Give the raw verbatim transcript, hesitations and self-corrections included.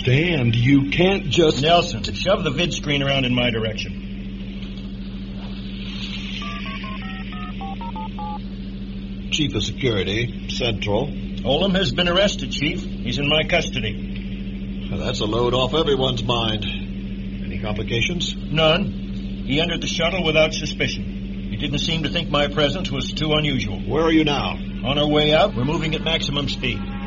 Stand, you can't just... Nelson, shove the vid screen around in my direction. Chief of Security, Central. Olam has been arrested, Chief. He's in my custody. Well, that's a load off everyone's mind. Any complications? None. He entered the shuttle without suspicion. He didn't seem to think my presence was too unusual. Where are you now? On our way out, we're moving at maximum speed.